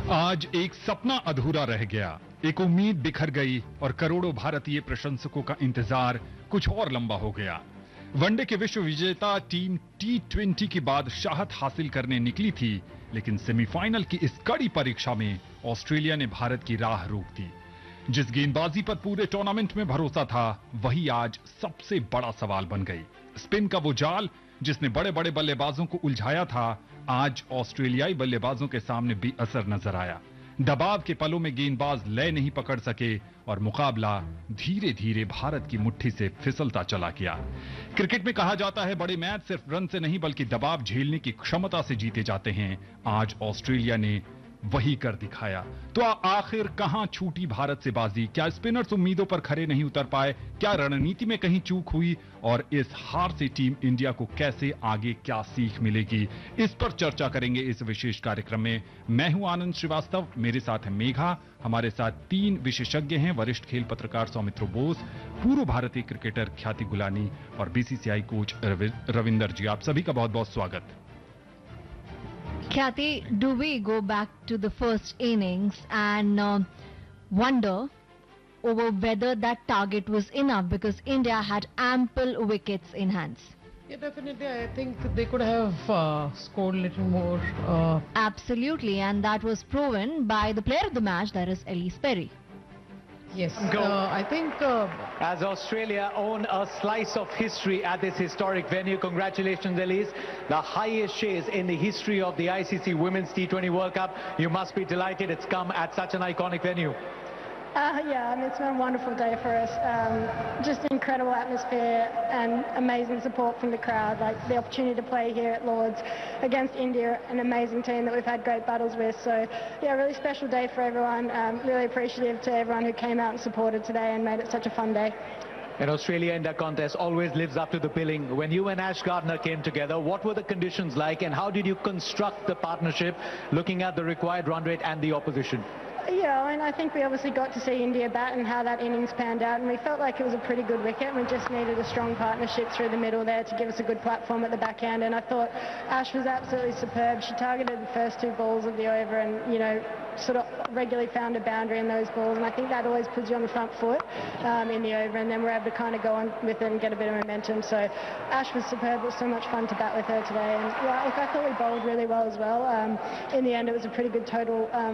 आज एक सपना अधूरा रह गया, एक उम्मीद बिखर गई और करोड़ों भारतीय प्रशंसकों का इंतजार कुछ और लंबा हो गया। वनडे के विश्व विजेता टीम T20 की बादशाहत हासिल करने निकली थी, लेकिन सेमीफाइनल की इस कड़ी परीक्षा में ऑस्ट्रेलिया ने भारत की राह रोक दी। जिस गेंदबाजी पर पूरे टूर्नामेंट में भरोसा था, वही आज सबसे बड़ा सवाल बन गई। स्पिन का वो जाल जिसने बड़े बड़े बल्लेबाजों को उलझाया था, आज ऑस्ट्रेलियाई बल्लेबाजों के सामने बेअसर नजर आया। दबाव के पलों में गेंदबाज लय नहीं पकड़ सके और मुकाबला धीरे धीरे भारत की मुट्ठी से फिसलता चला गया। क्रिकेट में कहा जाता है, बड़े मैच सिर्फ रन से नहीं बल्कि दबाव झेलने की क्षमता से जीते जाते हैं। आज ऑस्ट्रेलिया ने वही कर दिखाया। तो आखिर कहां छूटी भारत से बाजी? क्या स्पिनर्स उम्मीदों पर खरे नहीं उतर पाए? क्या रणनीति में कहीं चूक हुई? और इस हार से टीम इंडिया को कैसे आगे क्या सीख मिलेगी, इस पर चर्चा करेंगे इस विशेष कार्यक्रम में। मैं हूं आनंद श्रीवास्तव, मेरे साथ है मेघा। हमारे साथ तीन विशेषज्ञ हैं, वरिष्ठ खेल पत्रकार सौमित्र बोस, पूर्व भारतीय क्रिकेटर ख्याति गुलानी और बीसीसीआई कोच रविंदर जी। आप सभी का बहुत बहुत स्वागत। Kathy, do we go back to the first innings and wonder over whether that target was enough, because India had ample wickets in hands? Yeah, definitely. I think they could have scored a little more. Absolutely, and that was proven by the player of the match, that is Elise Perry. Yes, I think as Australia own a slice of history at this historic venue. Congratulations, Elise. The highest chase in the history of the ICC Women's T20 World Cup. You must be delighted it's come at such an iconic venue. Yeah, I mean, it's been a wonderful day for us. Just an incredible atmosphere and amazing support from the crowd. Like the opportunity to play here at Lord's against India, an amazing team that we've had great battles with. So, yeah, really special day for everyone. Really appreciative to everyone who came out and supported today and made it such a fun day. And Australia in that contest always lives up to the billing. When you and Ash Gardner came together, what were the conditions like and how did you construct the partnership looking at the required run rate and the opposition? Yeah, and I think we obviously got to see India bat and how that innings panned out, and we felt like it was a pretty good wicket, and we just needed a strong partnership through the middle there to give us a good platform at the back end. And I thought Ash was absolutely superb. She targeted the first two balls of the over and, you know, sort of regularly found a boundary in those balls, and I think that always puts you on the front foot in the over, and then we're able to kind of go on with it and get a bit of momentum. So Ash was superb. It was so much fun to bat with her today, and yeah, look, I thought we bowled really well as well. In the end, it was a pretty good total